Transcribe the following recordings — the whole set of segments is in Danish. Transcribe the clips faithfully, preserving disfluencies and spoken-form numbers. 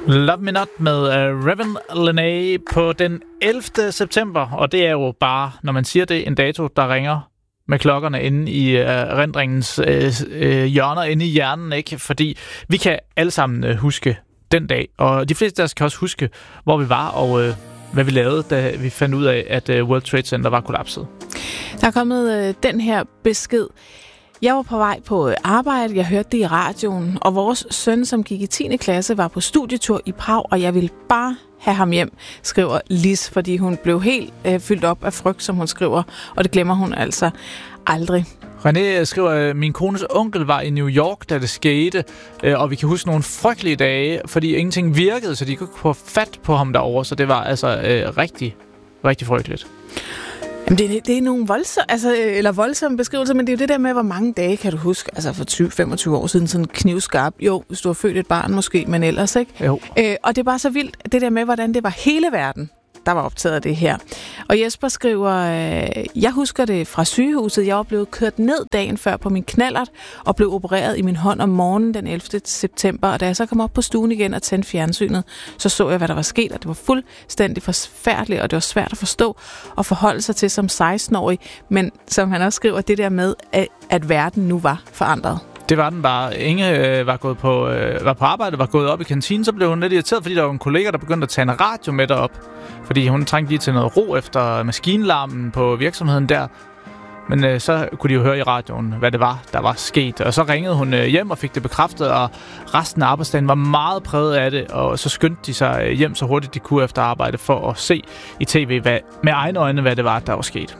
Love Me Not med uh, Reverend Lene på den ellevte september, og det er jo bare, når man siger det, en dato, der ringer med klokkerne inde i uh, erindringens uh, uh, hjørner, inde i hjernen, ikke? Fordi vi kan alle sammen uh, huske den dag, og de fleste af os kan også huske, hvor vi var, og uh, hvad vi lavede, da vi fandt ud af, at uh, World Trade Center var kollapset. Der er kommet uh, den her besked. Jeg var på vej på arbejde, jeg hørte det i radioen, og vores søn, som gik i tiende klasse, var på studietur i Prag, og jeg ville bare have ham hjem, skriver Lis, fordi hun blev helt øh, fyldt op af frygt, som hun skriver, og det glemmer hun altså aldrig. René skriver, min kones onkel var i New York, da det skete, og vi kan huske nogle frygtelige dage, fordi ingenting virkede, så de kunne få fat på ham derovre, så det var altså øh, rigtig, rigtig frygteligt. Jamen det, det er nogle voldsomme, altså, eller voldsomme beskrivelser, men det er jo det der med, hvor mange dage kan du huske, altså for tyve til femogtyve år siden, sådan knivskarp. Jo, hvis du har født et barn måske, men ellers ikke. Jo. Øh, og det er bare så vildt, det der med, hvordan det var hele verden, der var optaget af det her. Og Jesper skriver, øh, jeg husker det fra sygehuset. Jeg var blevet kørt ned dagen før på min knallert og blev opereret i min hånd om morgenen den ellevte september. Og da jeg så kom op på stuen igen og tændte fjernsynet, så så jeg, hvad der var sket, og det var fuldstændig forfærdeligt, og det var svært at forstå og forholde sig til som seksten-årig. Men som han også skriver, det der med, at, at verden nu var forandret. Det var den bare. Inge øh, var, gået på, øh, var på arbejde, var gået op i kantinen, så blev hun lidt irriteret, fordi der var en kollega, der begyndte at tage en radio med derop. Fordi hun trængte lige til noget ro efter maskinlarmen på virksomheden der. Men øh, så kunne de jo høre i radioen, hvad det var, der var sket. Og så ringede hun øh, hjem og fik det bekræftet, og resten af arbejdsdagen var meget præget af det. Og så skyndte de sig øh, hjem så hurtigt de kunne efter arbejde for at se i tv hvad, med egne øjne, hvad det var, der var sket.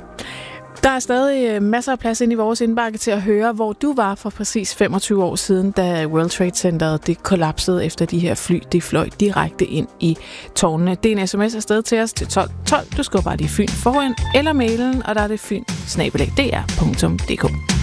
Der er stadig masser af plads inde i vores indbakke til at høre, hvor du var for præcis femogtyve år siden, da World Trade Center det kollapsede efter de her fly, de fløj direkte ind i tårnene. Det er en sms afsted til os til tolv tolv. Du skriver bare lige Fyn foran eller mailen, og der er det fyn snabel-a d r punktum d k.